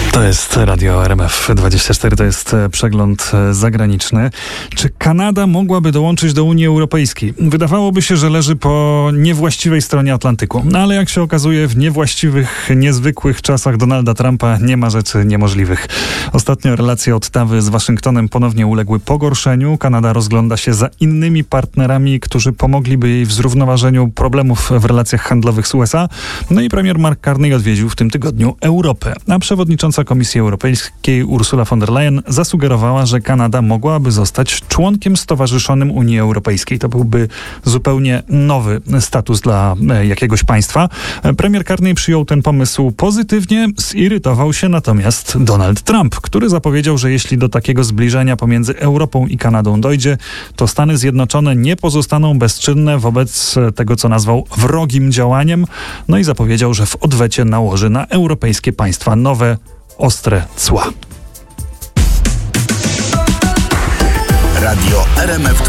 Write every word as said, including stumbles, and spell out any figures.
To jest Radio R M F dwadzieścia cztery, to jest przegląd zagraniczny. Czy Kanada mogłaby dołączyć do Unii Europejskiej? Wydawałoby się, że leży po niewłaściwej stronie Atlantyku. No ale jak się okazuje, w niewłaściwych, niezwykłych czasach Donalda Trumpa nie ma rzeczy niemożliwych. Ostatnio relacje Ottawy z Waszyngtonem ponownie uległy pogorszeniu. Kanada rozgląda się za innymi partnerami, którzy pomogliby jej w zrównoważeniu problemów w relacjach handlowych z U S A. No i premier Mark Carney odwiedził w tym tygodniu Europę. A przewodnicząca Komisji Europejskiej Ursula von der Leyen zasugerowała, że Kanada mogłaby zostać członkiem stowarzyszonym Unii Europejskiej. To byłby zupełnie nowy status dla jakiegoś państwa. Premier Carney przyjął ten pomysł pozytywnie, zirytował się natomiast Donald Trump, który zapowiedział, że jeśli do takiego zbliżenia pomiędzy Europą i Kanadą dojdzie, to Stany Zjednoczone nie pozostaną bezczynne wobec tego, co nazwał wrogim działaniem. No i zapowiedział, że w odwecie nałoży na europejskie państwa nowe ostre cła. Radio R M F